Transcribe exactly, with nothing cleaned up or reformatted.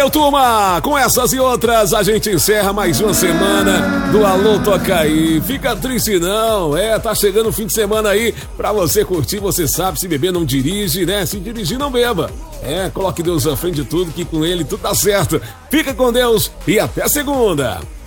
Valeu, turma! Com essas e outras, a gente encerra mais uma semana do Alô Toca Aí. Fica triste não, é, tá chegando o fim de semana aí pra você curtir, você sabe, se beber não dirige, né? Se dirigir não beba. É, coloque Deus à frente de tudo, que com ele tudo tá certo. Fica com Deus e até segunda!